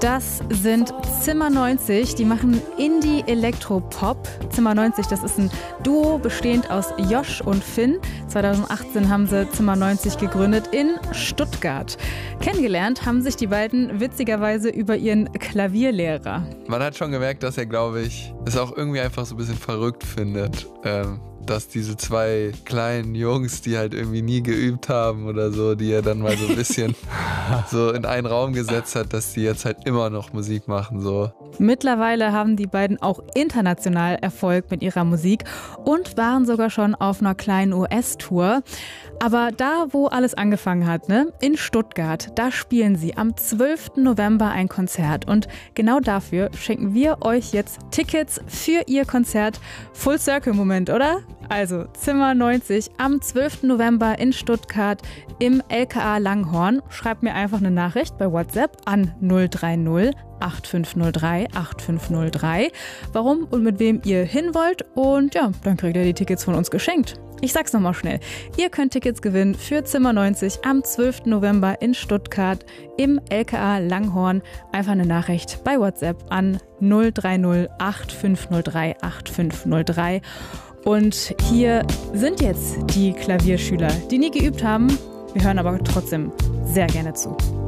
Das sind Zimmer 90, die machen Indie-Elektropop. Zimmer 90, das ist ein Duo bestehend aus Josh und Finn. 2018 haben sie Zimmer 90 gegründet in Stuttgart. Kennengelernt haben sich die beiden witzigerweise über ihren Klavierlehrer. Man hat schon gemerkt, dass er, glaube ich, es auch irgendwie einfach so ein bisschen verrückt findet, dass diese zwei kleinen Jungs, die halt irgendwie nie geübt haben oder so, die er dann mal so ein bisschen so in einen Raum gesetzt hat, dass die jetzt halt immer noch Musik machen. So. Mittlerweile haben die beiden auch international Erfolg mit ihrer Musik und waren sogar schon auf einer kleinen US-Tour. Aber da, wo alles angefangen hat, in Stuttgart, da spielen sie am 12. November ein Konzert. Und genau dafür schenken wir euch jetzt Tickets für ihr Konzert. Full Circle Moment, oder? Also Zimmer 90 am 12. November in Stuttgart im LKA Langhorn. Schreibt mir einfach eine Nachricht bei WhatsApp an 030 8503 8503, warum und mit wem ihr hin wollt. Und ja, dann kriegt ihr die Tickets von uns geschenkt. Ich sag's nochmal schnell. Ihr könnt Tickets gewinnen für Zimmer 90 am 12. November in Stuttgart im LKA Langhorn. Einfach eine Nachricht bei WhatsApp an 030 8503 8503. Und hier sind jetzt die Klavierschüler, die nie geübt haben. Wir hören aber trotzdem sehr gerne zu.